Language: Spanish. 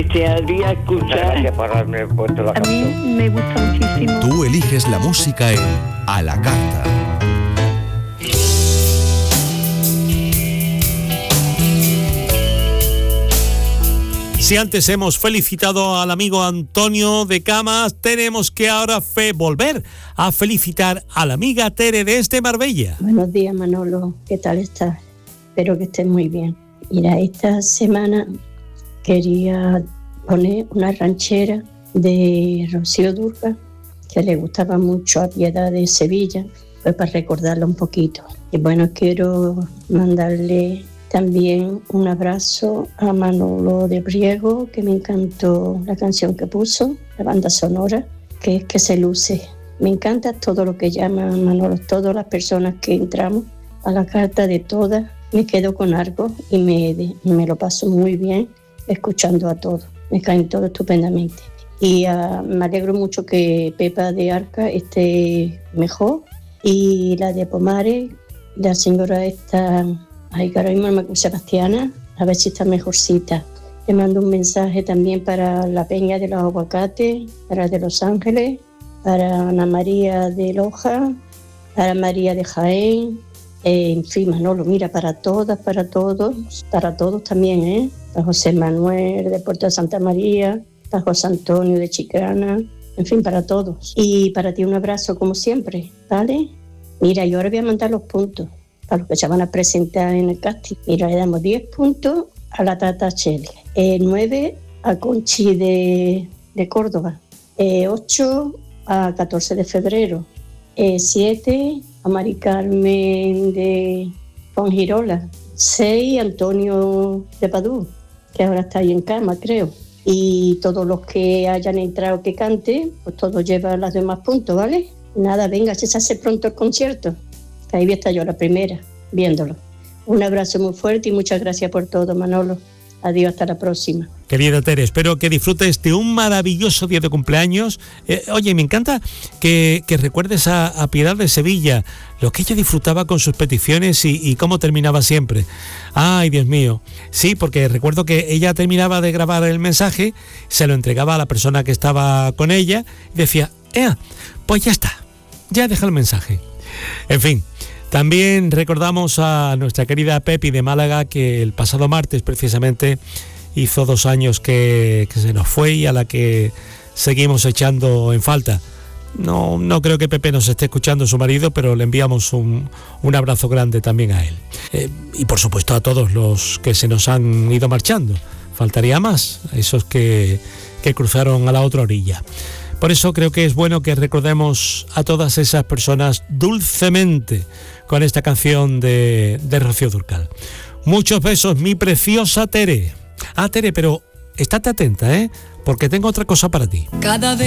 desearía escuchar. Gracias por haberme puesto la canción. A mí me gusta muchísimo. Tú eliges la música en A la Carta. Si antes hemos felicitado al amigo Antonio de Camas, tenemos que ahora volver a felicitar a la amiga Tere desde Marbella. Buenos días, Manolo, ¿qué tal estás? Espero que estés muy bien. Mira, esta semana quería poner una ranchera de Rocío Dúrcal, que le gustaba mucho a Piedad de Sevilla, pues para recordarla un poquito. Y bueno, quiero mandarle también un abrazo a Manolo de Priego, que me encantó la canción que puso, la banda sonora, que es que se luce. Me encanta todo lo que llama Manolo, todas las personas que entramos a la carta, de todas, me quedo con algo y me lo paso muy bien escuchando a todos. Me caen todos estupendamente. Y me alegro mucho que Pepa de Arca esté mejor, y la de Pomares, la señora esta... Ay, que ahora mismo me Sebastiana, a ver si está mejorcita. Le mando un mensaje también para la Peña de los Aguacates, para de Los Ángeles, para Ana María de Loja, para María de Jaén, en fin, Manolo, mira, para todas, para todos también, ¿eh? Para José Manuel de Puerto de Santa María, para José Antonio de Chiclana, en fin, para todos. Y para ti un abrazo como siempre, ¿vale? Mira, yo ahora voy a mandar los puntos para los que se van a presentar en el casting. Mira, le damos 10 puntos a la Tata Cheli, 9 a Conchi de Córdoba, 8 a 14 de febrero, 7 a Mari Carmen de Fongirola, 6 a Antonio de Padú, que ahora está ahí en cama, creo. Y todos los que hayan entrado que cante, pues todos llevan los demás puntos, ¿vale? Nada, venga, se hace pronto el concierto. Ahí voy a estar yo la primera, viéndolo. Un abrazo muy fuerte y muchas gracias por todo, Manolo. Adiós, hasta la próxima. Querida Tere, espero que disfrutes de un maravilloso día de cumpleaños. Oye, me encanta que recuerdes a Piedad de Sevilla, lo que ella disfrutaba con sus peticiones y cómo terminaba siempre. Ay, Dios mío. Sí, porque recuerdo que ella terminaba de grabar el mensaje, se lo entregaba a la persona que estaba con ella y decía, pues ya está, ya deja el mensaje. En fin, también recordamos a nuestra querida Pepi de Málaga, que el pasado martes precisamente hizo 2 años que se nos fue y a la que seguimos echando en falta. No creo que Pepe nos esté escuchando, su marido, pero le enviamos un abrazo grande también a él. Y por supuesto a todos los que se nos han ido marchando. Faltaría más, a esos que cruzaron a la otra orilla. Por eso creo que es bueno que recordemos a todas esas personas dulcemente con esta canción de Rocío Dúrcal. Muchos besos, mi preciosa Tere. Tere, pero estate atenta, porque tengo otra cosa para ti. Cada vez